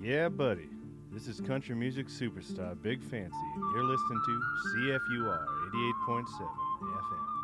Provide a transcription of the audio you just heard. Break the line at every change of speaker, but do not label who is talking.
Yeah, buddy. This is country music superstar Big Fancy, and you're listening to CFUR 88.7 FM.